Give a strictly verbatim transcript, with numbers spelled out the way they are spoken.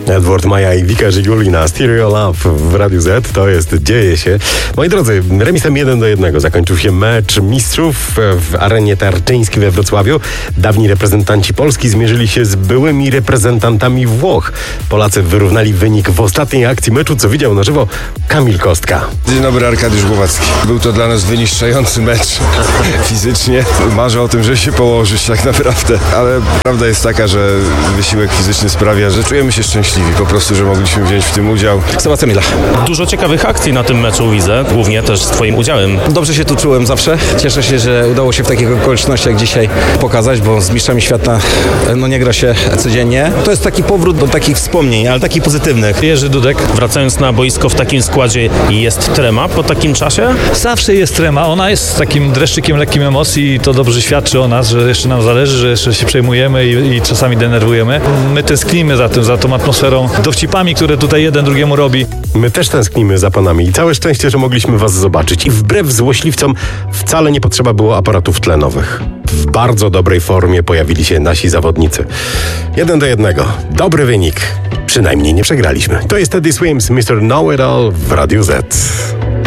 Edward Maja i Wika Żigulina, Stereo Love w Radiu Z. To jest Dzieje się. Moi drodzy, remisem jeden do jednego zakończył się mecz mistrzów w arenie Tarczyńskiej we Wrocławiu. Dawni reprezentanci Polski zmierzyli się z byłymi reprezentantami Włoch. Polacy wyrównali wynik w ostatniej akcji meczu, co widział na żywo Kamil Kostka. Dzień dobry, Arkadiusz Głowacki. Był to dla nas wyniszczający mecz fizycznie. Marzę o tym, żeby się położyć tak naprawdę, ale prawda jest taka, że wysiłek fizyczny sprawia, że czujemy się szczęśliwi po prostu, że mogliśmy wziąć w tym udział. Sebastian Mila. Dużo ciekawych akcji na tym meczu widzę, głównie też z twoim udziałem. Dobrze się tu czułem zawsze. Cieszę się, że udało się w takich okolicznościach dzisiaj pokazać, bo z mistrzami świata no nie gra się codziennie. To jest taki powrót do takich wspomnień, ale takich pozytywnych. Jerzy Dudek. Wracając na boisko w takim składzie, jest trema po takim czasie? Zawsze jest trema. Ona jest takim dreszczykiem lekkim emocji i to dobrze świadczy o nas, że jeszcze nam zależy, że jeszcze się przejmujemy i, i czasami denerwujemy. My tęsknimy za tym, za tą atmosferą, dowcipami, które tutaj jeden drugiemu robi. My też tęsknimy za panami i całe szczęście, że mogliśmy was zobaczyć. I wbrew złośliwcom wcale nie potrzeba było aparatów tlenowych. W bardzo dobrej formie pojawili się nasi zawodnicy. Jeden do jednego. Dobry wynik. Przynajmniej nie przegraliśmy. To jest Teddy Swims, mister Know It All w Radiu Z.